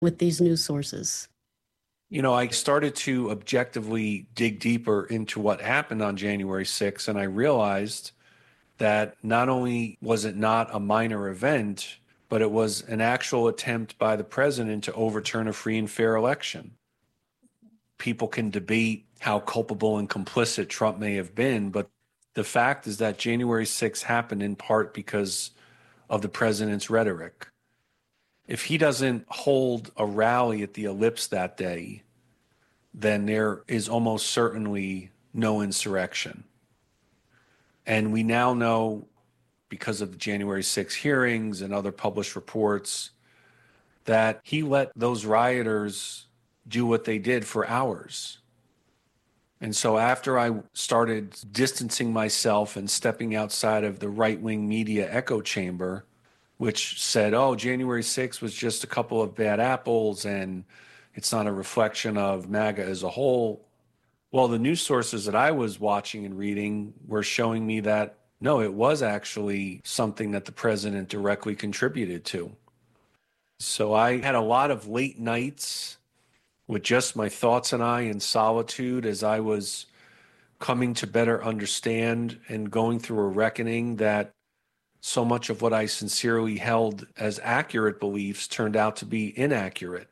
with these news sources? I started to objectively dig deeper into what happened on January 6th, and I realized that not only was it not a minor event, but it was an actual attempt by the president to overturn a free and fair election. People can debate how culpable and complicit Trump may have been, but the fact is that January 6th happened in part because of the president's rhetoric. If he doesn't hold a rally at the Ellipse that day, then there is almost certainly no insurrection. And we now know, because of the January 6 hearings and other published reports, that he let those rioters do what they did for hours. And so after I started distancing myself and stepping outside of the right-wing media echo chamber, which said, oh, January 6th was just a couple of bad apples and it's not a reflection of MAGA as a whole. Well, the news sources that I was watching and reading were showing me that, no, it was actually something that the president directly contributed to. So I had a lot of late nights with just my thoughts and I in solitude as I was coming to better understand and going through a reckoning that so much of what I sincerely held as accurate beliefs turned out to be inaccurate.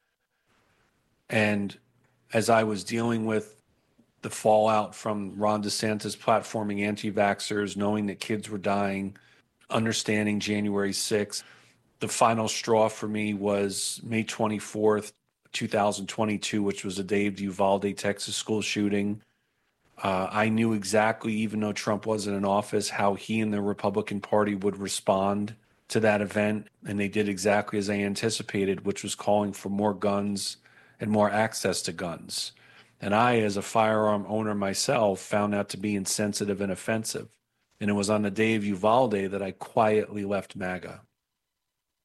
And as I was dealing with the fallout from Ron DeSantis platforming anti-vaxxers, knowing that kids were dying, understanding January 6th, the final straw for me was May 24th, 2022, which was the day of the Uvalde, Texas school shooting. I knew exactly, even though Trump wasn't in office, how he and the Republican Party would respond to that event. And they did exactly as I anticipated, which was calling for more guns and more access to guns. And I, as a firearm owner myself, found that to be insensitive and offensive. And it was on the day of Uvalde that I quietly left MAGA.